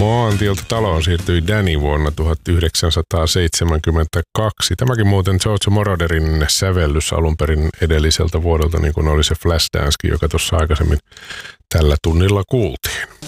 Maantieltä taloon siirtyi Danny vuonna 1972. Tämäkin muuten Giorgio Moroderin sävellys alun perin edelliseltä vuodelta, niin kuin oli se Flashdance, joka tuossa aikaisemmin tällä tunnilla kuultiin.